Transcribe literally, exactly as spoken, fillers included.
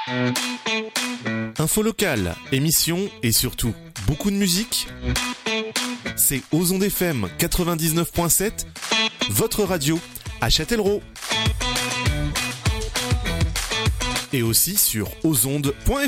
Info locale, émissions et surtout beaucoup de musique. C'est Aux Ondes F M quatre-vingt-dix-neuf virgule sept, votre radio à Châtellerault. Et aussi sur aux ondes point